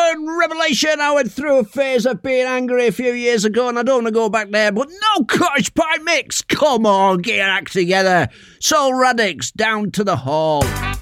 genuine revelation. I went through a phase of being angry a few years ago, and I don't want to go back there, but no cottage pie mix. Come on, get your act together. Soul Radix, Down to the Hall.